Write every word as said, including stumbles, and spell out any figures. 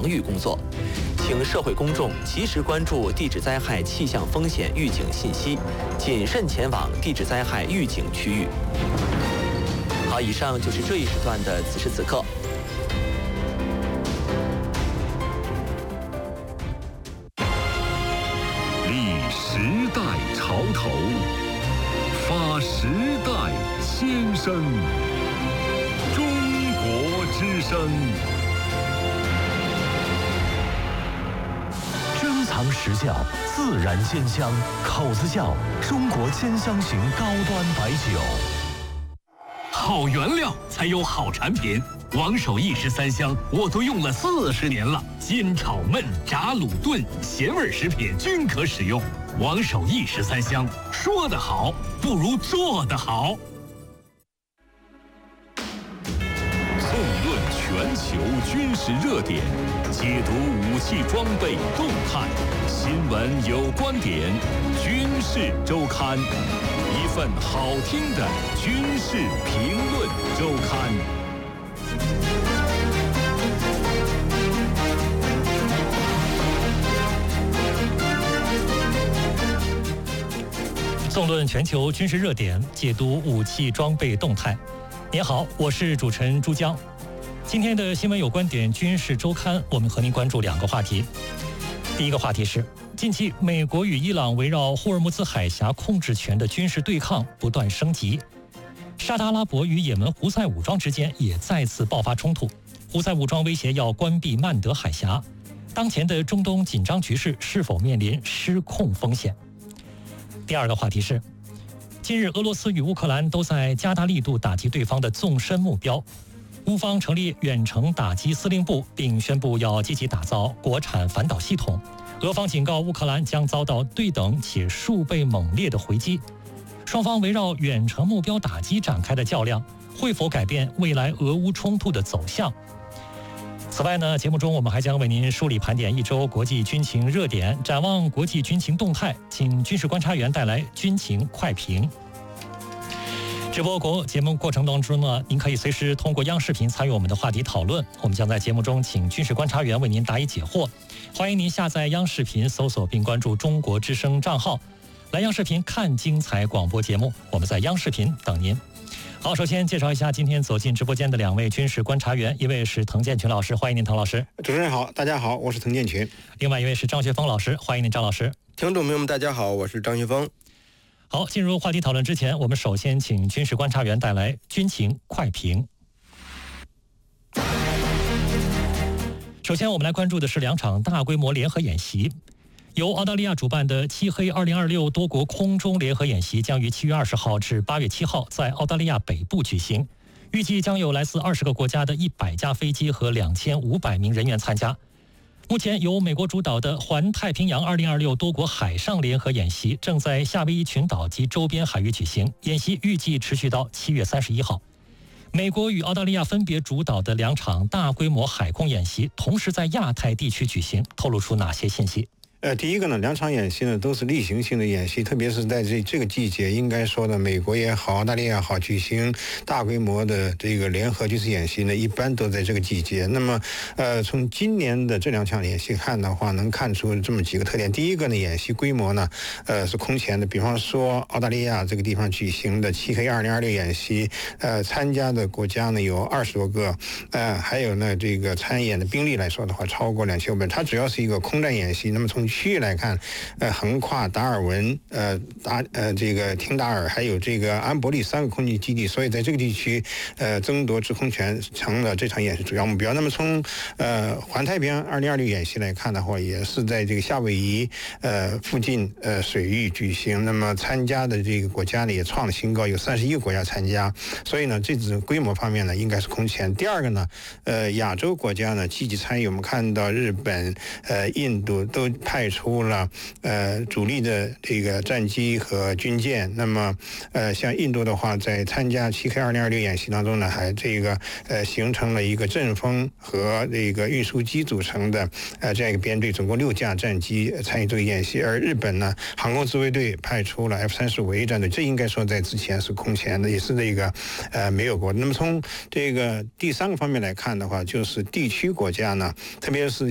防御工作，请社会公众及时关注地质灾害气象风险预警信息，谨慎前往地质灾害预警区域。好，以上就是这一时段的此时此刻。 立时代潮头，发时代先声。中国之声， 珍藏实窖，自然鲜香，口子窖中国兼香型高端白酒。 好原料才有好产品。王守义十三香我都用了四十年了，煎炒焖炸卤炖咸味食品均可使用。王守义十三香，说得好不如做得好。 纵论全球军事热点，解读武器装备动态，新闻有观点，军事周刊，一份好听的军事评论周刊。 纵论全球军事热点，解读武器装备动态。您好，我是主持人朱江。今天的新闻有观点军事周刊，我们和您关注两个话题。第一个话题是，近期美国与伊朗围绕霍尔木兹海峡控制权的军事对抗不断升级，沙特阿拉伯与也门胡塞武装之间也再次爆发冲突，胡塞武装威胁要关闭曼德海峡。当前的中东紧张局势是否面临失控风险？第二个话题是，近日俄罗斯与乌克兰都在加大力度打击对方的纵深目标，乌方成立远程打击司令部，并宣布要积极打造国产反导系统。俄方警告乌克兰将遭到对等且数倍猛烈的回击。双方围绕远程目标打击展开的较量，会否改变未来俄乌冲突的走向？此外呢，节目中我们还将为您梳理盘点一周国际军情热点，展望国际军情动态，请军事观察员带来军情快评。直播国节目过程当中呢，您可以随时通过央视频参与我们的话题讨论，我们将在节目中请军事观察员为您答疑解惑。欢迎您下载央视频，搜索并关注中国之声账号，来央视频看精彩广播节目，我们在央视频等您。好，首先介绍一下今天走进直播间的两位军事观察员，一位是滕建群老师，欢迎您，滕老师。 主持人好，大家好，我是滕建群。 另外一位是张学峰老师，欢迎您，张老师。 听众朋友们，大家好，我是张学峰。 好，进入话题讨论之前，我们首先请军事观察员带来军情快评。首先，我们来关注的是两场大规模联合演习。由澳大利亚主办的漆黑二零二六多国空中联合演习将于七月二十号至八月七号在澳大利亚北部举行，预计将有来自二十个国家的一百架飞机和两千五百名人员参加。目前由美国主导的环太平洋二零二六多国海上联合演习正在夏威夷群岛及周边海域举行，演习预计持续到七月三十一号。美国与澳大利亚分别主导的两场大规模海空演习同时在亚太地区举行，透露出哪些信息？ 呃，第一个呢，两场演习呢都是例行性的演习，特别是在这这个季节，应该说呢，美国也好，澳大利亚也好，举行大规模的这个联合军事演习呢，一般都在这个季节。那么，呃，从今年的这两场演习看的话，能看出这么几个特点。第一个呢，演习规模呢，呃，是空前的。比方说，澳大利亚这个地方举行的漆黑二零二六演习，呃，参加的国家呢有二十多个，呃，还有呢，这个参演的兵力来说的话，超过两千五百。它主要是一个空战演习。那么从区域来看，呃，横跨达尔文、呃达呃这个廷达尔，还有这个安伯利三个空军基地，所以在这个地区，呃，争夺制空权成了这场演习主要目标。那么从呃环太平洋二零二六演习来看的话，也是在这个夏威夷呃附近呃水域举行。那么参加的这个国家呢也创了新高，有三十一个国家参加，所以呢，这支规模方面呢应该是空前。第二个呢，呃，亚洲国家呢积极参与，我们看到日本、呃印度都派出了呃主力的这个战机和军舰。那么呃像印度的话，在参加漆黑二零二六演习当中呢，还这个呃形成了一个阵风和这个运输机组成的呃这样一个编队，总共六架战机参与这个演习。而日本呢，航空自卫队派出了 F 三十五 A 战队，这应该说在之前是空前的，也是这个呃没有过。那么从这个第三个方面来看的话，就是地区国家呢，特别是